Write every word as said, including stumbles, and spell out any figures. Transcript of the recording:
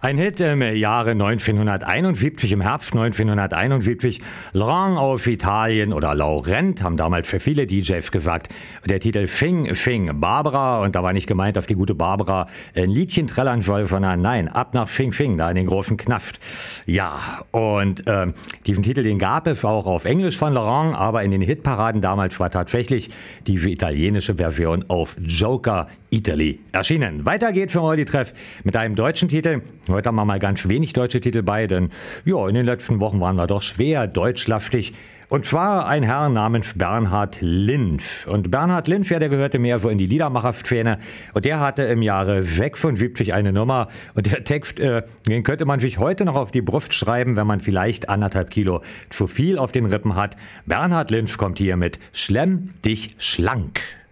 Ein Hit im Jahre neunzehnhunderteinundsiebzig, im Herbst neunzehnhunderteinundsiebzig. Laurent auf Italien oder Laurent haben damals für viele D Js gesagt. Der Titel Fing Fing Barbara, und da war nicht gemeint, auf die gute Barbara ein Liedchen trällern soll, sondern nein, ab nach Fing Fing, da in den großen Knaft. Ja, und äh, diesen Titel, den gab es auch auf Englisch von Laurent, aber in den Hitparaden damals war tatsächlich diese italienische Version auf Joker Italy erschienen. Weiter geht's für heute Treff mit einem deutschen Titel. Heute haben wir mal ganz wenig deutsche Titel bei, denn ja, in den letzten Wochen waren wir doch schwer deutschlastig. Und zwar ein Herr namens Bernhard Linf. Und Bernhard Linf, ja, der gehörte mehr so in die Liedermacher-Szene. Und der hatte im Jahre sechsundsiebzig eine Nummer. Und der Text, äh, den könnte man sich heute noch auf die Brust schreiben, wenn man vielleicht anderthalb Kilo zu viel auf den Rippen hat. Bernhard Linf kommt hier mit Schlemm dich schlank.